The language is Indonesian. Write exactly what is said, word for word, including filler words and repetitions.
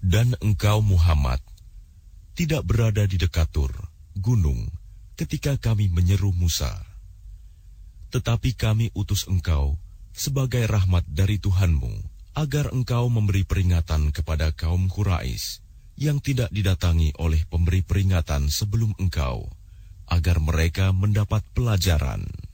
Dan engkau Muhammad tidak berada di dekat Tur, gunung, ketika kami menyeru Musa. Tetapi kami utus engkau sebagai rahmat dari Tuhanmu, agar engkau memberi peringatan kepada kaum Quraisy yang tidak didatangi oleh pemberi peringatan sebelum engkau, agar mereka mendapat pelajaran.